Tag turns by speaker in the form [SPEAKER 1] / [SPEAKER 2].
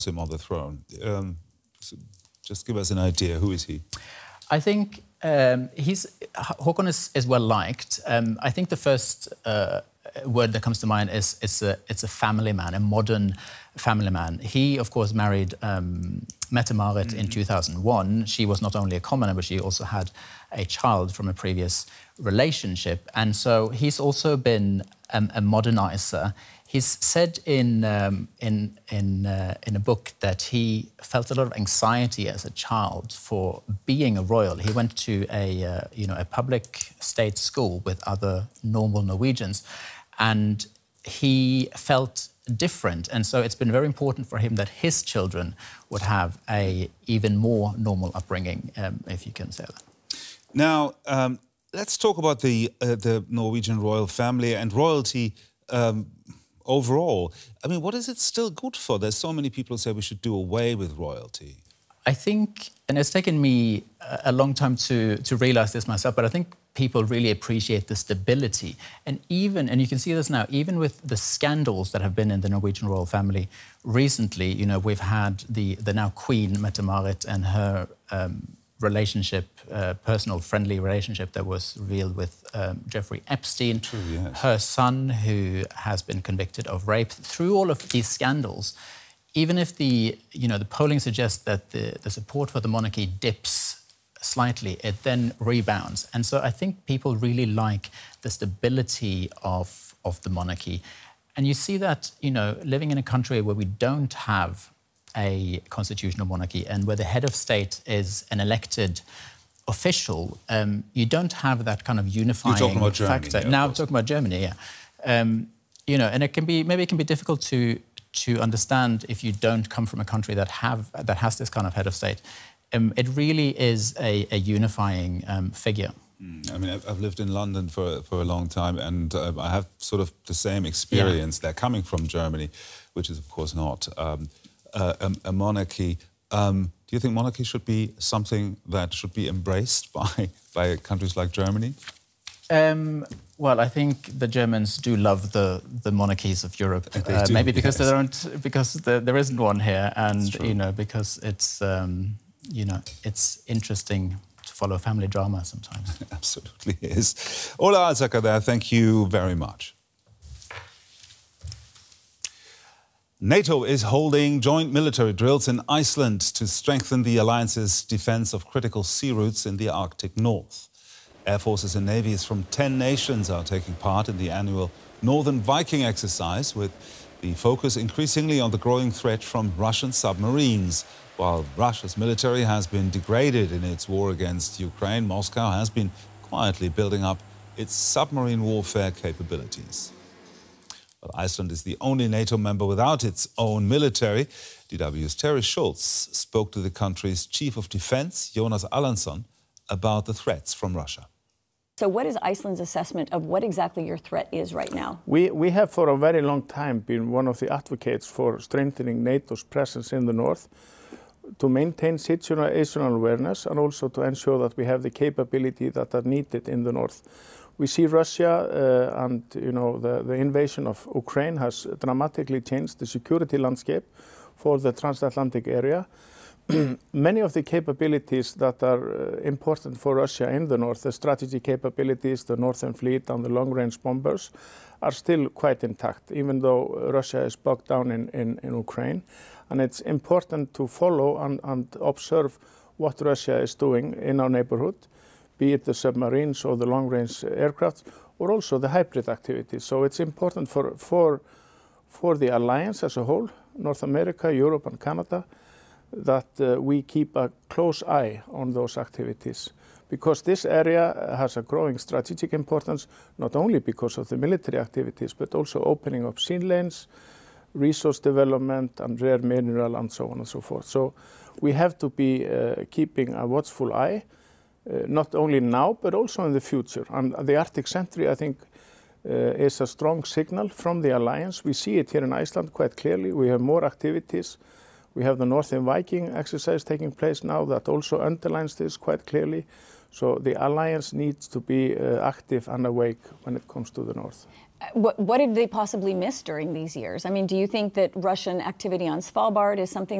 [SPEAKER 1] him on the throne. So just give us an idea. Who is he?
[SPEAKER 2] I think Håkon is well liked. I think the first word that comes to mind is it's a family man, a modern family man. He, of course, married Mette-Marit in 2001. She was not only a commoner, but she also had a child from a previous relationship. And so he's also been a modernizer. He's said in a book that he felt a lot of anxiety as a child for being a royal. He went to a public state school with other normal Norwegians, and he felt different. And so it's been very important for him that his children would have a even more normal upbringing, if you can say that.
[SPEAKER 1] Now, let's talk about the Norwegian royal family and royalty overall. I mean, what is it still good for? There's so many people who say we should do away with royalty.
[SPEAKER 2] I think, and it's taken me a long time to realize this myself, but I think people really appreciate the stability. And you can see this now, even with the scandals that have been in the Norwegian royal family recently, you know, we've had the now Queen Mette-Marit and her relationship, personal friendly relationship that was revealed with Jeffrey Epstein.
[SPEAKER 1] True, yes.
[SPEAKER 2] Her son, who has been convicted of rape. Through all of these scandals, even if the polling suggests that the support for the monarchy dips slightly, it then rebounds. And so I think people really like the stability of the monarchy. And you see that, you know, living in a country where we don't have a constitutional monarchy and where the head of state is an elected official, you don't have that kind of unifying
[SPEAKER 1] You're talking about
[SPEAKER 2] factor.
[SPEAKER 1] Germany,
[SPEAKER 2] Now I'm talking about Germany, yeah. You know, and it can be difficult to understand if you don't come from a country that has this kind of head of state. It really is a unifying figure.
[SPEAKER 1] I mean, I've lived in London for a long time, and I have sort of the same experience. They're coming from Germany, which is, of course, not a monarchy. Do you think monarchy should be something that should be embraced by countries like Germany?
[SPEAKER 2] Well, I think the Germans do love the monarchies of Europe.
[SPEAKER 1] Do,
[SPEAKER 2] maybe because
[SPEAKER 1] yes.
[SPEAKER 2] there isn't one here, and you know, because it's it's interesting to follow family drama sometimes.
[SPEAKER 1] It absolutely is. Ola Alsaker there, thank you very much. NATO is holding joint military drills in Iceland to strengthen the alliance's defense of critical sea routes in the Arctic North. Air forces and navies from 10 nations are taking part in the annual Northern Viking exercise, with the focus increasingly on the growing threat from Russian submarines. While Russia's military has been degraded in its war against Ukraine, Moscow has been quietly building up its submarine warfare capabilities. But Iceland is the only NATO member without its own military. DW's Terry Schultz spoke to the country's Chief of Defense, Jonas Allansson, about the threats from Russia.
[SPEAKER 3] So what is Iceland's assessment of what exactly your threat is right now?
[SPEAKER 4] We have for a very long time been one of the advocates for strengthening NATO's presence in the north, to maintain situational awareness and also to ensure that we have the capability that are needed in the north. We see Russia and the invasion of Ukraine has dramatically changed the security landscape for the transatlantic area. Many of the capabilities that are important for Russia in the north, the strategy capabilities, the Northern Fleet and the long-range bombers, are still quite intact, even though Russia is bogged down in Ukraine. And it's important to follow and observe what Russia is doing in our neighborhood, be it the submarines or the long-range aircraft, or also the hybrid activities. So it's important for the alliance as a whole, North America, Europe and Canada, that we keep a close eye on those activities, because this area has a growing strategic importance, not only because of the military activities, but also opening up sea lanes, resource development and rare mineral and so on and so forth. So we have to be keeping a watchful eye, not only now, but also in the future. And the Arctic Sentry, I think, is a strong signal from the alliance. We see it here in Iceland quite clearly. We have more activities. We have the Northern Viking exercise taking place now that also underlines this quite clearly. So the alliance needs to be active and awake when it comes to the North.
[SPEAKER 3] What did they possibly miss during these years? I mean, do you think that Russian activity on Svalbard is something